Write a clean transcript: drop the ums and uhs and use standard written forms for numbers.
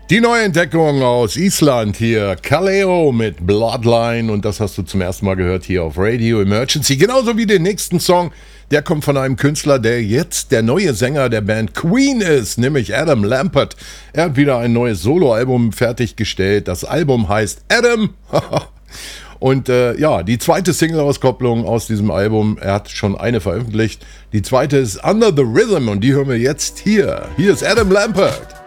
Die neue Entdeckung aus Island hier, Kaleo mit Bloodline, und das hast du zum ersten Mal gehört hier auf Radio Emergency, genauso wie den nächsten Song, der kommt von einem Künstler, der jetzt der neue Sänger der Band Queen ist, nämlich Adam Lambert. Er hat wieder ein neues Soloalbum fertiggestellt, das Album heißt Adam. Und die zweite Single-Auskopplung aus diesem Album, er hat schon eine veröffentlicht, die zweite ist Under the Rhythm und die hören wir jetzt hier. Hier ist Adam Lambert.